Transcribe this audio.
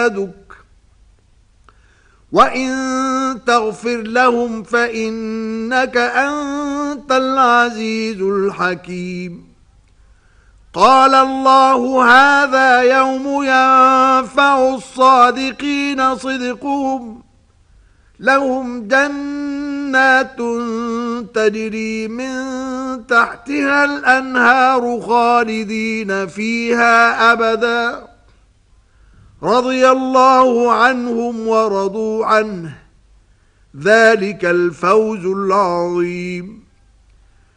عبادك وإن تغفر لهم فإنك أنت العزيز الحكيم. قال الله هذا يوم ينفع الصادقين صدقهم لهم جنات تجري من تحتها الأنهار خالدين فيها أبدا رضي الله عنهم ورضوا عنه ذلك الفوز العظيم.